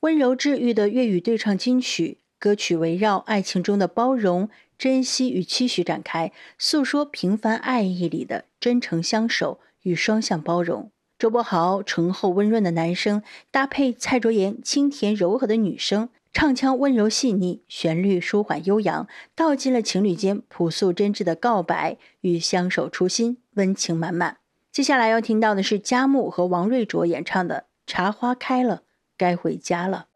温柔治愈的粤语对唱金曲，歌曲围绕爱情中的包容、珍惜与期许展开，诉说平凡爱意里的真诚相守与双向包容。周柏豪醇厚温润的男声，搭配蔡卓妍清甜柔和的女声，唱腔温柔细腻，旋律舒缓悠扬，道尽了情侣间朴素真挚的告白与相守初心，温情满满。接下来要听到的是佳木和王瑞卓演唱的《茶花开了，该回家了》。